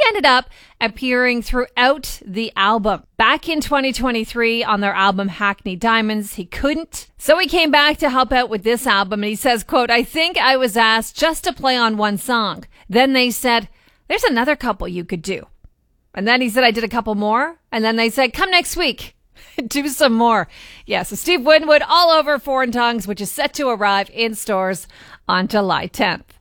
ended up appearing throughout the album. Back in 2023 on their album Hackney Diamonds, he couldn't. So he came back to help out with this album, and he says, quote, "I think I was asked just to play on one song. Then they said, there's another couple you could do. And then he said, I did a couple more. And then they said, come next week. Do some more." Yeah, so Steve Winwood all over Foreign Tongues, which is set to arrive in stores on July 10th.